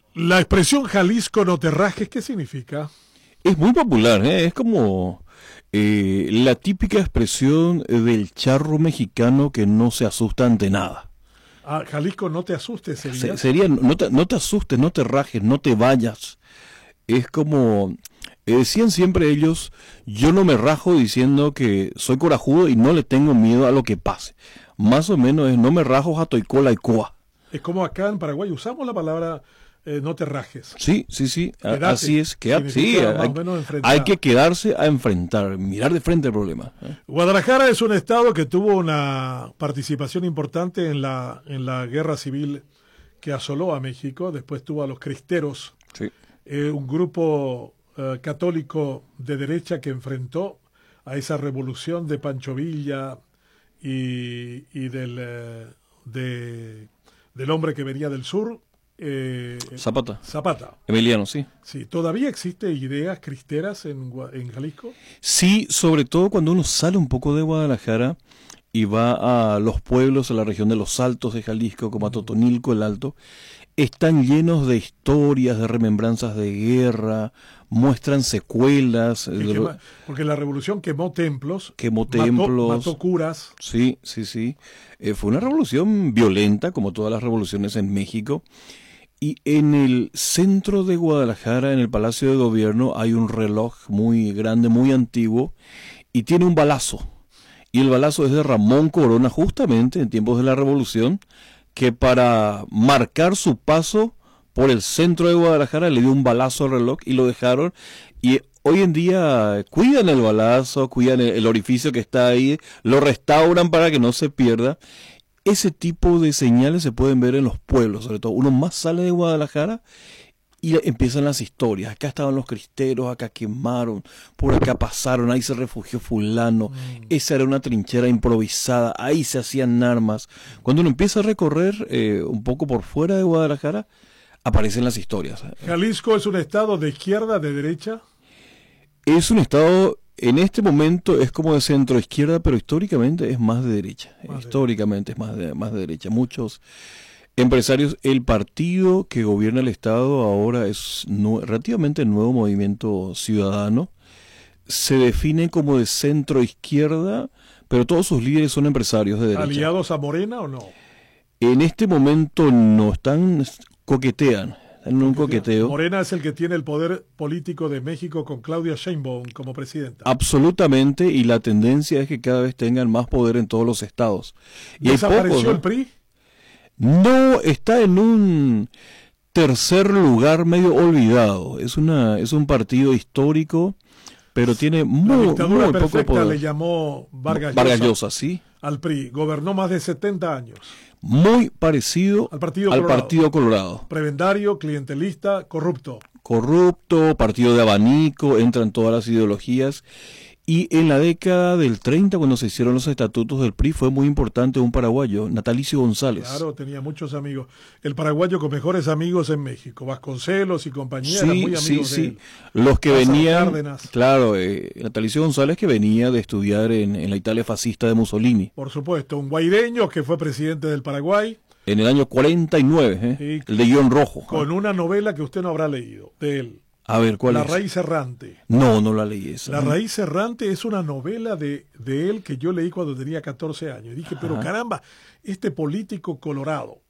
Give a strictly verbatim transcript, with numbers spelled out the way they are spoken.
La expresión Jalisco no te rajes, ¿qué significa? Es muy popular, ¿eh? Es como eh, la típica expresión del charro mexicano que no se asusta ante nada. Ah, Jalisco no te asustes, sería. Se, sería, no te, no te asustes, no te rajes, no te vayas. Es como, eh, decían siempre ellos, yo no me rajo diciendo que soy corajudo y no le tengo miedo a lo que pase. Más o menos es, no me rajo jatoicola y coa. Es como acá en Paraguay usamos la palabra eh, no te rajes. Sí, sí, sí, a, Quédate, así es, quedate, sí, significa más hay, o menos enfrentar. hay que quedarse a enfrentar, mirar de frente el problema. ¿eh? Guadalajara es un estado que tuvo una participación importante en la, en la guerra civil que asoló a México, después tuvo a los cristeros, Sí. eh, un grupo eh, católico de derecha que enfrentó a esa revolución de Pancho Villa y, y del, eh, de, del hombre que venía del sur, eh, Zapata. Zapata. Emiliano, sí. Sí, ¿todavía existe ideas cristeras en, Gua- en Jalisco? Sí, sobre todo cuando uno sale un poco de Guadalajara y va a los pueblos, a la región de los Altos de Jalisco, como a Totonilco, el Alto, están llenos de historias, de remembranzas de guerra, muestran secuelas, El de que lo- ma- porque la revolución quemó templos, quemó mató, templos. mató curas. Sí, sí, sí. Eh, fue una revolución violenta, como todas las revoluciones en México. Y en el centro de Guadalajara, en el Palacio de Gobierno, hay un reloj muy grande, muy antiguo, y tiene un balazo. Y el balazo es de Ramón Corona, justamente en tiempos de la Revolución, que para marcar su paso por el centro de Guadalajara le dio un balazo al reloj y lo dejaron. Y hoy en día cuidan el balazo, cuidan el, el orificio que está ahí, lo restauran para que no se pierda. Ese tipo de señales se pueden ver en los pueblos, sobre todo. Uno más sale de Guadalajara y empiezan las historias. Acá estaban los cristeros, acá quemaron, por acá pasaron, ahí se refugió fulano. Mm. Esa era una trinchera improvisada, ahí se hacían armas. Cuando uno empieza a recorrer eh, un poco por fuera de Guadalajara, aparecen las historias. Jalisco es un estado de izquierda, de derecha. Es un estado, en este momento es como de centro izquierda, pero históricamente es más de derecha. Más de históricamente es más de, más de derecha. Muchos empresarios, el partido que gobierna el estado ahora es nu- relativamente nuevo Movimiento Ciudadano. Se define como de centro izquierda, pero todos sus líderes son empresarios de derecha. ¿Aliados a Morena o no? En este momento no están, coquetean, están en un coqueteo. Morena es el que tiene el poder político de México con Claudia Sheinbaum como presidenta. Absolutamente, y la tendencia es que cada vez tengan más poder en todos los estados. Y hay ¿Desapareció pocos, ¿no? el P R I? No, está en un tercer lugar medio olvidado. Es una, es un partido histórico, pero tiene La muy, dictadura muy poco perfecta le poder. llamó Vargas, Vargas Llosa Llosa, sí. al P R I. Gobernó más de setenta años. Muy parecido Al Partido al Colorado. Partido Colorado. Prebendario, clientelista, corrupto. Corrupto, partido de abanico, entran todas las ideologías. Y en la década del treinta, cuando se hicieron los estatutos del P R I, fue muy importante un paraguayo, Natalicio González. Claro, tenía muchos amigos. El paraguayo con mejores amigos en México. Vasconcelos y compañía eran Sí, muy amigos sí, de sí. él. Los que Lázaro venían, Cárdenas. claro, eh, Natalicio González que venía de estudiar en, en la Italia fascista de Mussolini, Por supuesto, un guaireño que fue presidente del Paraguay en el año cuarenta y nueve, ¿eh? Sí. El de guión rojo. con una novela que usted no habrá leído de él. A ver, ¿cuál La es? raíz errante. No, no la leí esa. La raíz errante es una novela de, de él que yo leí cuando tenía catorce años. Y dije, pero Ajá. caramba, este político colorado